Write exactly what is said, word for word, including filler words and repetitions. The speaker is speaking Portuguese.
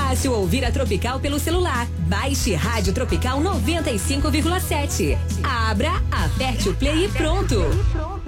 fácil ouvir a Tropical pelo celular. Baixe Rádio Tropical noventa e cinco vírgula sete. Abra, aperte o play e pronto.